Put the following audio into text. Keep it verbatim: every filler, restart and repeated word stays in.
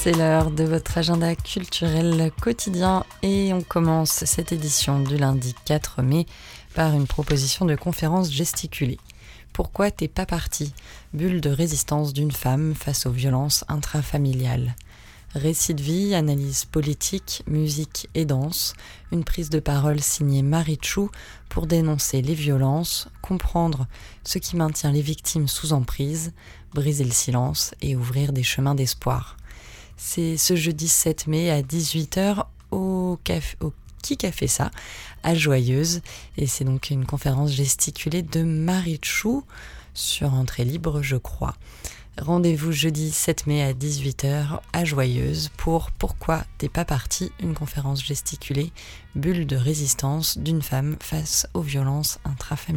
C'est l'heure de votre agenda culturel quotidien et on commence cette édition du lundi quatre mai par une proposition de conférence gesticulée. Pourquoi t'es pas parti ? Bulle de résistance d'une femme face aux violences intrafamiliales. Récit de vie, analyse politique, musique et danse, une prise de parole signée Marie Tchou pour dénoncer les violences, comprendre ce qui maintient les victimes sous emprise, briser le silence et ouvrir des chemins d'espoir. C'est ce jeudi sept mai à dix-huit heures au, café, au Qui Café Ça, à Joyeuse. Et c'est donc une conférence gesticulée de Marie Tchou sur entrée libre, je crois. Rendez-vous jeudi sept mai à dix-huit heures à Joyeuse pour Pourquoi t'es pas parti, une conférence gesticulée, bulle de résistance d'une femme face aux violences intrafamiliales.